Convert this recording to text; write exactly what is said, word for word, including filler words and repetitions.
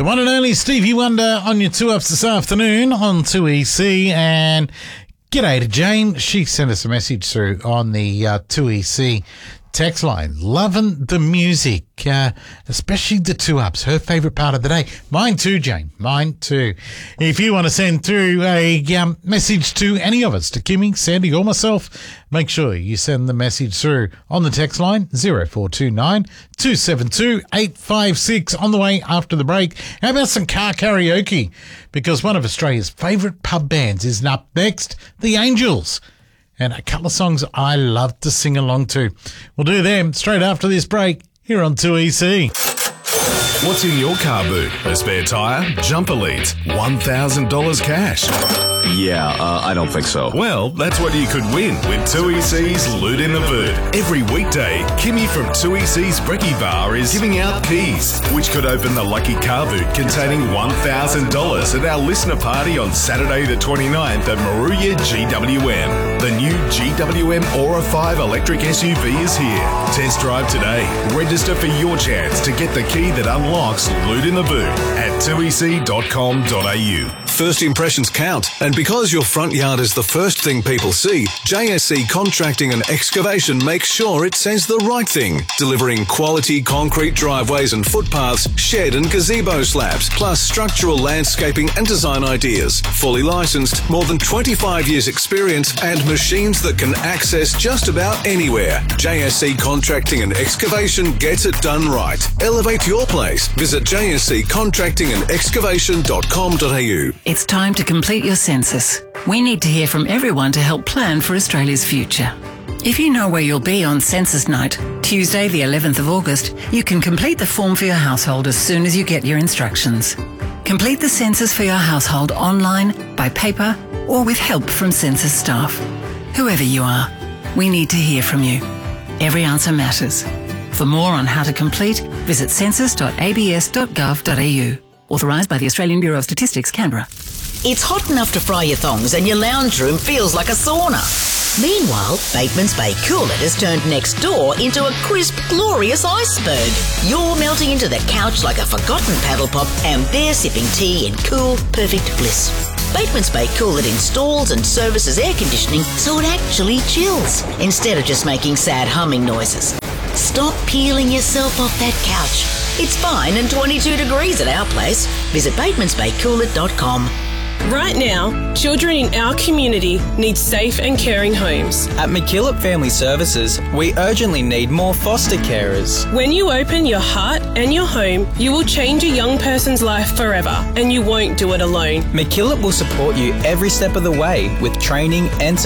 The one and only Stevie Wonder on your two ups this afternoon on two E C. And g'day to Jane. She sent us a message through on the uh, two E C text line. Loving the music, uh, especially the two ups. Her favourite part of the day. Mine too, Jane. Mine too. If you want to send through a um, message to any of us, to Kimmy, Sandy or myself, make sure you send the message through on the text line zero four two nine, two seven two, eight five six. On the way after the break, how about some car karaoke? Because one of Australia's favourite pub bands is up next, The Angels. And a couple of songs I love to sing along to. We'll do them straight after this break here on two E C. What's in your car boot? A spare tyre? Jumper leads? one thousand dollars cash? Yeah, uh, I don't think so. Well, that's what you could win with two E C's Loot in the Boot. Every weekday, Kimmy from two E C's Brekkie Bar is giving out keys, which could open the lucky car boot containing one thousand dollars at our listener party on Saturday the twenty-ninth at Moruya G W M. The new G W M Aura five electric S U V is here. Test drive today. Register for your chance to get the key that unlocks Loot in the Boot at two e c dot com dot a u. First impressions count, and because your front yard is the first thing people see, J S C Contracting and Excavation makes sure it says the right thing, delivering quality concrete driveways and footpaths, shed and gazebo slabs, plus structural landscaping and design ideas. Fully licensed, more than twenty-five years experience, and machines that can access just about anywhere. J S C Contracting and Excavation gets it done right. Elevate your place. Visit j s c contracting and excavation dot com dot a u. It's time to complete your census. We need to hear from everyone to help plan for Australia's future. If you know where you'll be on Census Night, Tuesday the eleventh of August, you can complete the form for your household as soon as you get your instructions. Complete the census for your household online, by paper, or with help from census staff. Whoever you are, we need to hear from you. Every answer matters. For more on how to complete, visit census dot a b s dot gov dot a u. Authorised by the Australian Bureau of Statistics, Canberra. It's hot enough to fry your thongs and your lounge room feels like a sauna. Meanwhile, Bateman's Bay Coolit has turned next door into a crisp, glorious iceberg. You're melting into the couch like a forgotten paddle pop, and they're sipping tea in cool, perfect bliss. Bateman's Bay Coolit installs and services air conditioning so it actually chills, instead of just making sad humming noises. Stop peeling yourself off that couch. It's fine and twenty-two degrees at our place. Visit batemans bay coolit dot com. Right now, children in our community need safe and caring homes. At McKillop Family Services, we urgently need more foster carers. When you open your heart and your home, you will change a young person's life forever, and you won't do it alone. McKillop will support you every step of the way with training and